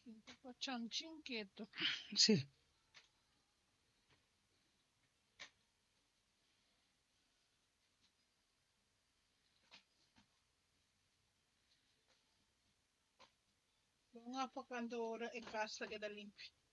Facciamo un cinchetto. Sì. Una poca ora e basta che da limpi.